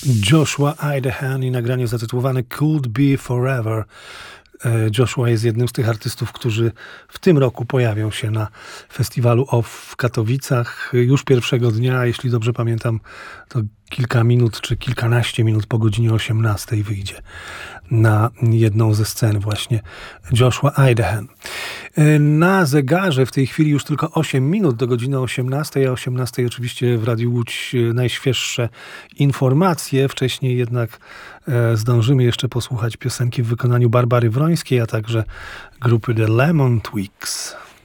Joshua Idahan i nagranie zatytułowane Could Be Forever. Joshua jest jednym z tych artystów, którzy w tym roku pojawią się na festiwalu OFF w Katowicach. Już pierwszego dnia, jeśli dobrze pamiętam, to kilka minut czy kilkanaście minut po godzinie 18 wyjdzie na jedną ze scen właśnie Joshua Idahan. Na zegarze w tej chwili już tylko 8 minut do godziny 18, a 18 oczywiście w Radiu Łódź najświeższe informacje. Wcześniej jednak zdążymy jeszcze posłuchać piosenki w wykonaniu Barbary Wrońskiej, a także grupy The Lemon Twigs.